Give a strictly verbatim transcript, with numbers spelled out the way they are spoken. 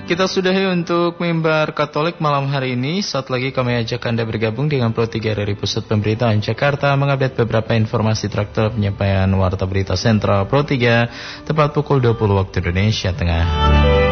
Kita sudahi untuk mimbar Katolik malam hari ini. Saat lagi kami ajak Anda bergabung dengan Pro tiga dari Pusat Pemberitaan Jakarta mengupdate beberapa informasi traktor penyampaian Warta Berita Sentral Pro tiga tepat pukul dua puluh waktu Indonesia Tengah.